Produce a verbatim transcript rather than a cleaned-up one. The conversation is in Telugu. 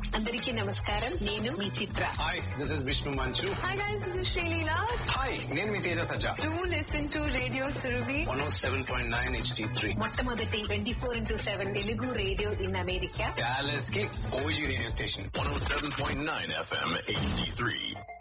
అందరికీ నమస్కారం. నేను మీ చిత్ర. హాయ్, దిస్ ఇస్ విష్ణు మంచు. Hi guys, this is Sreeleela. Hi, నేను మీ తేజ సజ్జా. Do listen to radio Surabhi one oh seven point nine H D three, మొట్టమొదటి twenty four into seven Telugu radio in America. Dallas కి OG radio station. one oh seven point nine F M H D three.